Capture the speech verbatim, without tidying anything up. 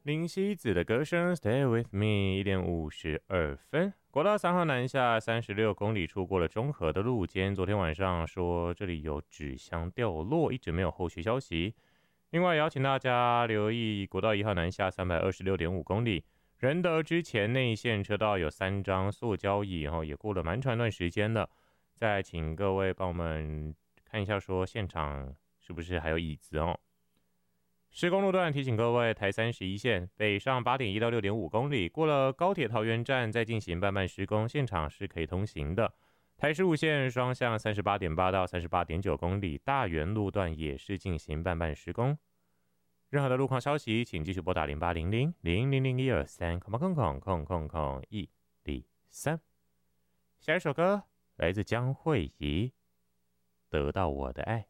林夕子的歌声 Stay with me 一点五十二分。国道三号南下三十六公里处过了中和的路肩，昨天晚上说这里有纸箱掉落，一直没有后续消息。另外邀请大家留意国道一号南下三百二十六点五公里，仁德之前内线车道有三张塑胶椅，然后也过了蛮长一段时间了。再请各位帮我们看一下，说现场是不是还有椅子哦？施工路段提醒各位，台三十一线北上 八点一到六点五公里，过了高铁桃园站再进行慢慢施工，现场是可以通行的。台十五线双向 三十八点八到 三十八点九公里，大园路段也是进行慢慢施工。任何的路况消息，请继续拨打零八零零零零零一二三空空空空空空一零三。下一首歌来自江蕙怡，得到我的爱。